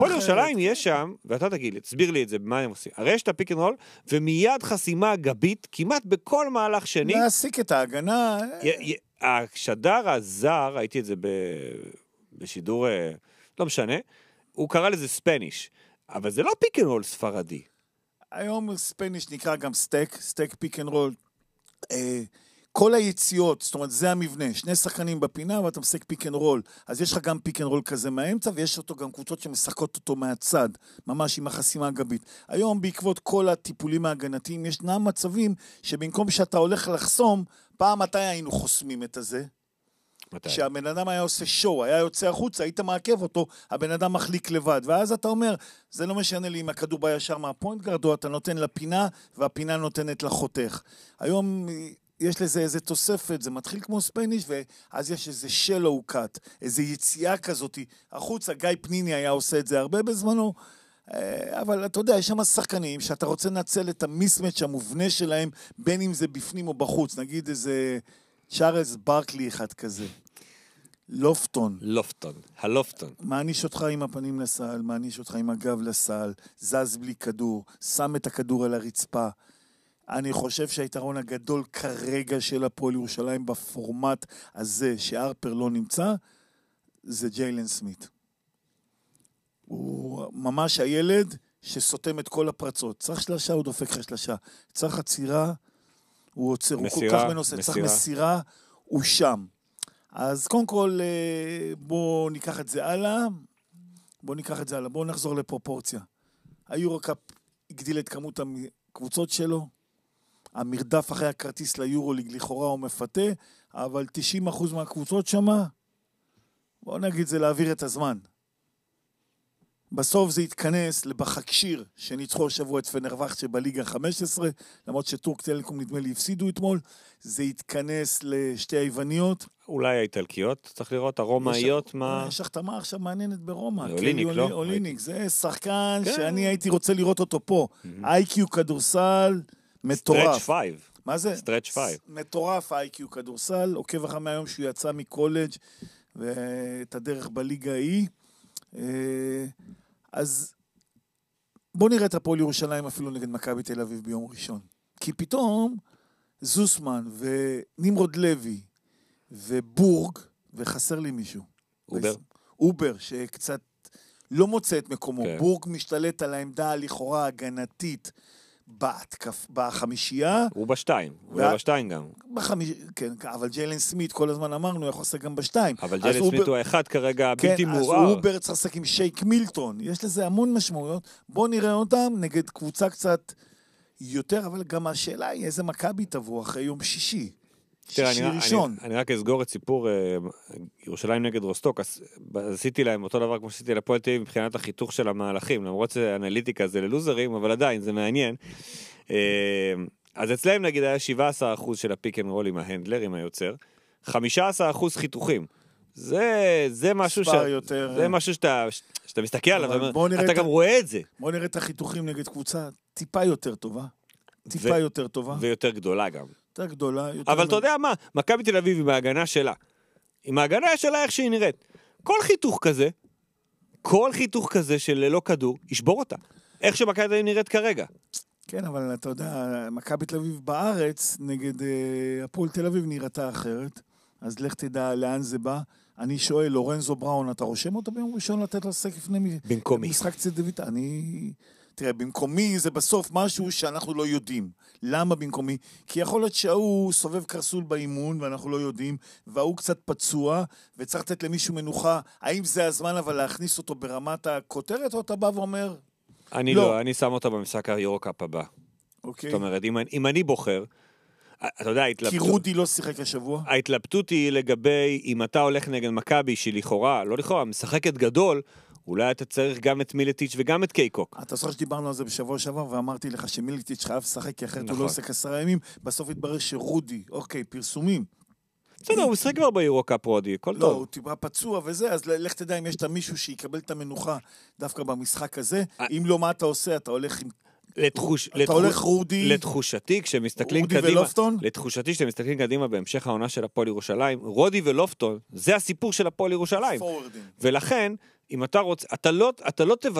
הפועל ירושלים יש שם, ואתה תגיד לי, תסביר לי את זה, מה הם עושים. הרי יש את הפיק אנד רול, ומיד חסימה גבית, כמעט בכל מהלך שני. להסיק את ההגנה. השדר הזר, ראיתי את זה בשידור, לא משנה, הוא קרא לזה ספניש, אבל זה לא פיק אנד רול ספרדי. היום ספניש נקרא גם סטק פיק אנד רול. כל היציאות, זאת אומרת, זה המבנה, שני שחקנים בפינה, ואתה משחק פיק אנד רול, אז יש לך גם פיק אנד רול כזה מהאמצע, ויש אותו גם קבוצות שמשחקות אותו מהצד, ממש עם החסימה הגבית. היום, בעקבות כל הטיפולים ההגנתיים, ישנם מצבים שבמקום שאתה הולך לחסום, פעם מתי היינו חוסמים את הזה? שהבן אדם היה עושה שואו, היה יוצא החוצה, היית מעכב אותו, הבן אדם מחליק לבד, ואז אתה אומר, זה לא משנה לי אם הכדור בא ישר מהפוינט גארד, או אתה נותן לפינה, והפינה נותנת לחותך. היום יש לזה איזה תוספת, זה מתחיל כמו ספניש, ואז יש איזה שלו קאט, איזה יציאה כזאת, החוצה, גיא פניני היה עושה את זה הרבה בזמנו, אבל אתה יודע, יש שם שחקנים שאתה רוצה לנצל את המיסמץ' המובנה שלהם, בין אם זה בפנים או בחוץ, נגיד איזה צ'ארלס ברקלי אחד כזה. לופטון. הלופטון. מעניש אותך עם הפנים לסל, מעניש אותך עם הגב לסל, זז בלי כדור, שם את הכדור על הרצפה. אני חושב שהיתרון הגדול כרגע של הפועל ירושלים בפורמט הזה שארפר לא נמצא, זה ג'יילן סמית. הוא ממש הילד שסותם את כל הפרצות. צריך שלשה, הוא דופק לך שלשה. צריך עצירה, הוא עוצר, הוא כל כך מנוסה. צריך מסירה, הוא שם. אז קודם כל, בואו ניקח את זה הלאה. בואו נחזור לפרופורציה. היורוקאפ הגדיל את כמות הקבוצות שלו. המרדף אחרי הכרטיס ליורוליג לכאורה הוא מפתה, אבל 90% מהקבוצות שמה, בואו נגיד זה להעביר את הזמן. בסוף זה יתכנס לבחקשיר שניצחו השבוע את פנרווחצ'ה בליגה 15, למרות שטורק טלקום נדמה לי הפסידו אתמול, זה יתכנס לשתי היווניות. אולי האיטלקיות, צריך לראות, הרומאיות מה... יש החתמה עכשיו מעניינת ברומא. אוליניק, לא? אוליניק, זה שחקן שאני הייתי רוצה לראות אותו פה. איי-קיו כדורסל, מטורף. סטרץ' 5. מה זה? סטרץ' 5. מטורף איי-קיו כדורסל, עוקב אחר מהיום שהוא יצא מקולג' ואת הדרך בליגה היא. אז בוא נראה את הפועל ירושלים אפילו נגד מכבי תל אביב ביום ראשון. כי פתאום זוסמן ונמרוד לוי ובורג, וחסר לי מישהו. אובר, שקצת לא מוצא את מקומו. Okay. בורג משתלט על העמדה לכאורה הגנתית בחמישייה. הוא בשתיים, הוא היה בשתיים גם. כן, אבל ג'יילן סמית כל הזמן אמרנו, יכול לעשות גם בשתיים. אבל ג'יילן סמית הוא האחד כרגע בלתי מעורר. כן, אז אובר צריך לעשות עם שייק מילטון. יש לזה המון משמעויות. בואו נראה אותם נגד קבוצה קצת יותר, אבל גם השאלה היא איזה מכבי תבוא אחרי יום שישי. אני רק אסגור את סיפור ירושלים נגד רוסטוק, עשיתי להם אותו דבר כמו שעשיתי לפועל תל אביב מבחינת החיתוך של המהלכים, למרות שאנליטיקה זה ללוזרים, אבל עדיין זה מעניין. אז אצלהם נגיד היה 17% של הפיק אנד רול עם ההנדלר, עם היוצר, 15% חיתוכים. זה משהו שאתה מסתכל עליו, אתה גם רואה את זה. בוא נראה את החיתוכים נגד קבוצה טיפה יותר טובה. טיפה יותר טובה. ויותר גדולה גם. יותר גדולה. אבל אתה יודע מה? מכבי תל אביב עם ההגנה שלה. עם ההגנה שלה איך שהיא נראית. כל חיתוך כזה של ללא כדור, ישבור אותה. איך שמכבי תל אביב נראית כרגע. כן, אבל אתה יודע, מכבי תל אביב בארץ נגד הפועל תל אביב נראתה אחרת. אז לך תדע לאן זה בא. אני שואל, לורנזו בראון, אתה רושם אותו ביום ראשון לתת לשחק לפני משחק צדווית? תראה, במקומי זה בסוף משהו שאנחנו לא יודעים. למה במקומי? כי יכול להיות שהוא סובב קרסול באימון ואנחנו לא יודעים, והוא קצת פצוע וצריך לתת למישהו מנוחה. האם זה הזמן אבל להכניס אותו ברמת הכותרת, או אתה בא ואומר? אני לא, אני שם אותו במשחק היורוקאפ הבא. אוקיי. זאת אומרת, אם אני בוחר, אתה יודע, כי רודי לא שיחק השבוע. ההתלבטות היא לגבי אם אתה הולך נגד מכבי שלכאורה, לא לכאורה, משחקת גדול, אולי אתה צריך גם את מילטיץ' וגם את קייקוק. אתה זוכר שדיברנו על זה בשבוע שעבר, ואמרתי לך שמילטיץ' חייב לשחק, כי אחרת הוא לא עושה 10 ימים, בסוף התברר שרודי, אוקיי, פרסומים. בסדר, הוא משחק כבר ביורוקאפ רודי, הכל טוב. לא, הוא טיפה פצוע וזה, אז לך תדע אם יש את מישהו שיקבל את המנוחה דווקא במשחק הזה, אם לא מה אתה עושה, אתה הולך עם... אתה הולך רודי... לתחושתי, כשמסתכלים קדימה... רודי ולופטון? לתחושתי, כשמסתכלים קדימה בהמשך העונה של הפועל ירושלים, רודי ולופטון, זה הסיפור של הפועל ירושלים. ולכן, אם אתה רוצה, אתה לא תוותר